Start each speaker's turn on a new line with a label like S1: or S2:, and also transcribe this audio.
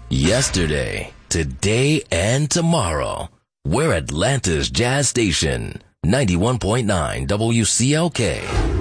S1: Yesterday, today, and tomorrow. We're Atlanta's Jazz Station, 91.9 WCLK.